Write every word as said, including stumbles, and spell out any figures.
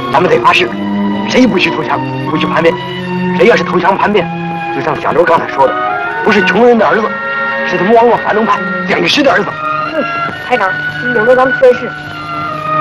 咱们得发誓，谁不许投降，不许叛变。谁要是投降叛变，就像小刘刚才说的，不是穷人的儿子，是他们王王反动派蒋介石的儿子。 嗯，排长，你领着咱们确实